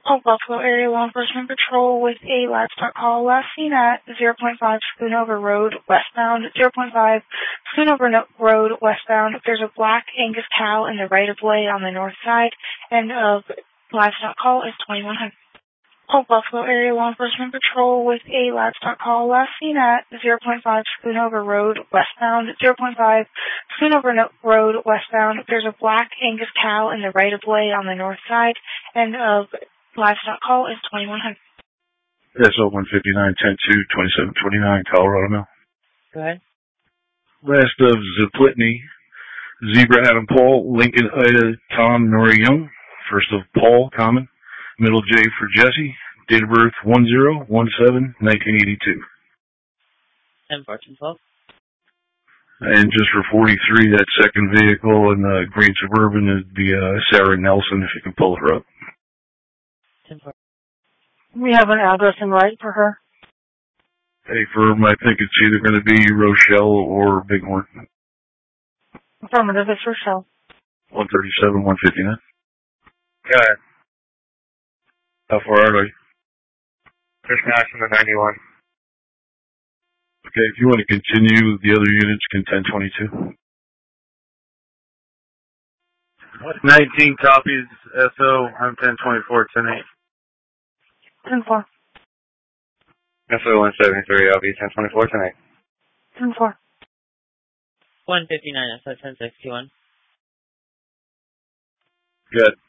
All Buffalo Area Law Enforcement Patrol with a livestock call. Last seen at 0.5 Schoonover Road westbound. 0.5 Schoonover Road westbound. There's a black Angus cow in the right-of-way on the north side. End of livestock call is 2100. All Buffalo Area Law Enforcement Patrol with a livestock call. Last seen at 0.5 Schoonover Road westbound. 0.5 Schoonover Road westbound. There's a black Angus cow in the right-of-way on the north side. End of livestock call is 2100. SO 159-10-2-2729, Colorado Mill. Go ahead. Last of Zaplitney, Zebra Adam Paul, Lincoln Ida Tom Nori Young. First of Paul Common, middle J for Jesse, date of birth 10-17-1982. 10-14-12. And just for 43, that second vehicle in the green Suburban is the Sarah Nelson, if you can pull her up. 10-14. We have an address in right for her. Hey, firm, I think it's either going to be Rochelle or Bighorn. Affirmative, it's Rochelle. 137, 159. Go ahead. How far out are you? Just passing the 91. Okay, if you want to continue, the other units can 1022. 19 copies, SO, I'm 1024, 10-8. 10-4. SO 173, I'll be 1024, 10-8. 10-4. 159, SO 1061. Good.